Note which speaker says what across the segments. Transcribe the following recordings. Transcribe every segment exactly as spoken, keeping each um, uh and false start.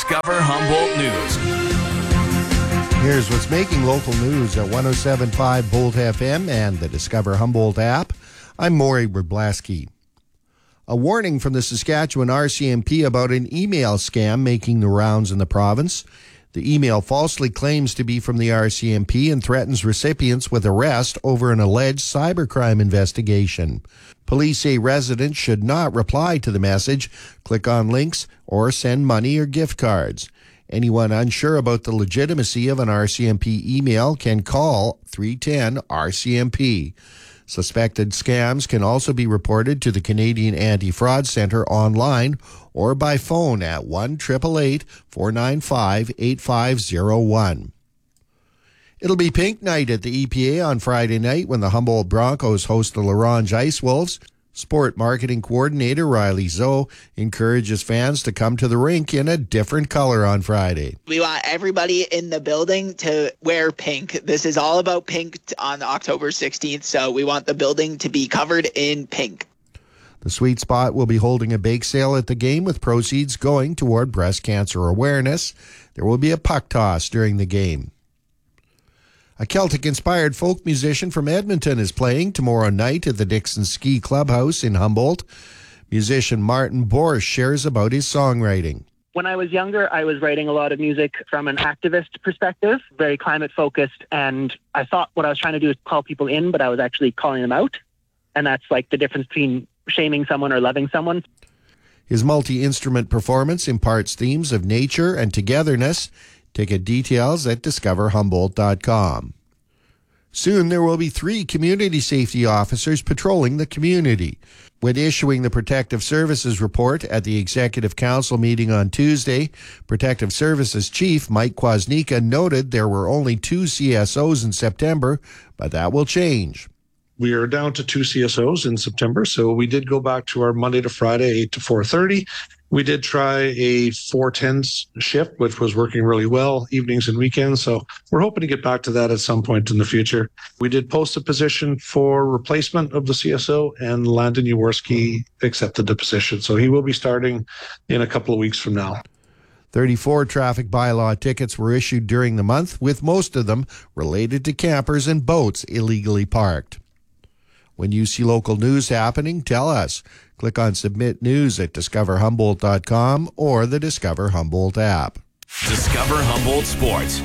Speaker 1: Discover Humboldt News.
Speaker 2: Here's what's making local news at one oh seven point five Bolt F M and the Discover Humboldt app. I'm Maury Wroblaski. A warning from the Saskatchewan R C M P about an email scam making the rounds in the province. The email falsely claims to be from the R C M P and threatens recipients with arrest over an alleged cybercrime investigation. Police say residents should not reply to the message, click on links, or send money or gift cards. Anyone unsure about the legitimacy of an R C M P email can call three one zero R C M P. Suspected scams can also be reported to the Canadian Anti-Fraud Centre online or by phone at one eight eight eight, four nine five, eight five zero one. It'll be pink night at the E P A on Friday night when the Humboldt Broncos host the La Ronge Ice Wolves. Sport marketing coordinator Riley Zoe encourages fans to come to the rink in a different color on Friday.
Speaker 3: We want everybody in the building to wear pink. This is all about pink on October sixteenth, so we want the building to be covered in pink.
Speaker 2: The Sweet Spot will be holding a bake sale at the game with proceeds going toward breast cancer awareness. There will be a puck toss during the game. A Celtic-inspired folk musician from Edmonton is playing tomorrow night at the Dixon Ski Clubhouse in Humboldt. Musician Martin Borsch shares about his songwriting.
Speaker 4: When I was younger, I was writing a lot of music from an activist perspective, very climate-focused, and I thought what I was trying to do is call people in, but I was actually calling them out, and that's like the difference between shaming someone or loving someone.
Speaker 2: His multi-instrument performance imparts themes of nature and togetherness. Ticket details at discover humboldt dot com. Soon there will be three community safety officers patrolling the community. When issuing the Protective Services report at the Executive Council meeting on Tuesday, Protective Services Chief Mike Kwasniewka noted there were only two C S Os in September, but that will change.
Speaker 5: We are down to two C S Os in September, so we did go back to our Monday to Friday, eight to four thirty. We did try a four tens shift, which was working really well, evenings and weekends. So we're hoping to get back to that at some point in the future. We did post a position for replacement of the C S O, and Landon Jaworski accepted the position. So he will be starting in a couple of weeks from now.
Speaker 2: thirty-four traffic bylaw tickets were issued during the month, with most of them related to campers and boats illegally parked. When you see local news happening, tell us. Click on Submit News at discover humboldt dot com or the Discover Humboldt app.
Speaker 1: Discover Humboldt Sports.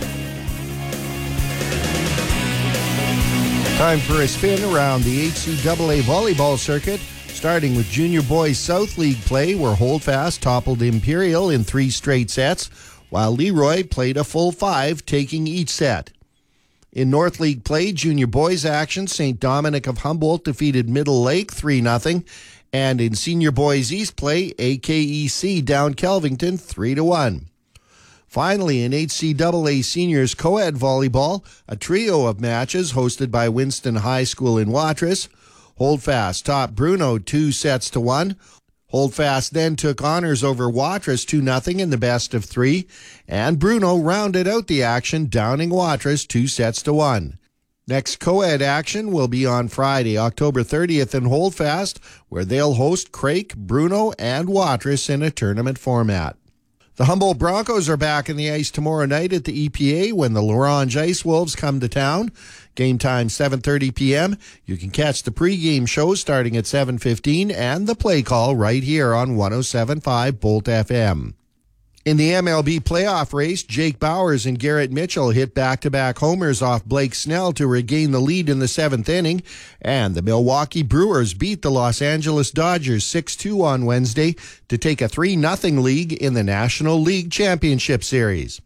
Speaker 2: Time for a spin around the H C A A volleyball circuit, starting with Junior Boys South League play, where Holdfast toppled Imperial in three straight sets, while Leroy played a full five, taking each set. In North League play, Junior Boys action, Saint Dominic of Humboldt defeated Middle Lake three nothing. And in Senior Boys East play, A K E C down Kelvington three to one. Finally, in H C A A Seniors Co-Ed Volleyball, a trio of matches hosted by Winston High School in Watrous. Holdfast topped Bruno two sets to one. Holdfast then took honors over Watrous two nothing in the best of three, and Bruno rounded out the action, downing Watrous two sets to one. Next co-ed action will be on Friday, October thirtieth in Holdfast, where they'll host Craik, Bruno, and Watrous in a tournament format. The Humboldt Broncos are back in the ice tomorrow night at the E P A when the La Ronge Ice Wolves come to town. Game time seven thirty p.m. You can catch the pregame show starting at seven fifteen and the play call right here on one oh seven point five Bolt F M. In the M L B playoff race, Jake Bowers and Garrett Mitchell hit back-to-back homers off Blake Snell to regain the lead in the seventh inning, and the Milwaukee Brewers beat the Los Angeles Dodgers six two on Wednesday to take a three nothing lead in the National League Championship Series.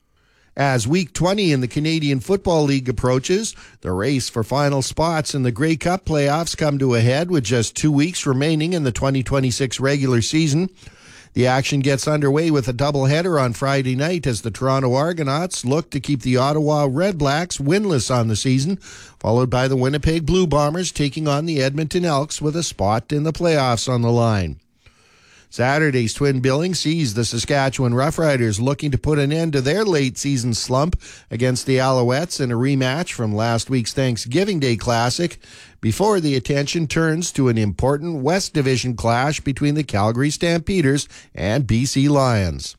Speaker 2: As Week twenty in the Canadian Football League approaches, the race for final spots in the Grey Cup playoffs come to a head with just two weeks remaining in the twenty twenty-six regular season. The action gets underway with a doubleheader on Friday night as the Toronto Argonauts look to keep the Ottawa Red Blacks winless on the season, followed by the Winnipeg Blue Bombers taking on the Edmonton Elks with a spot in the playoffs on the line. Saturday's twin billing sees the Saskatchewan Roughriders looking to put an end to their late-season slump against the Alouettes in a rematch from last week's Thanksgiving Day Classic, before the attention turns to an important West Division clash between the Calgary Stampeders and B C Lions.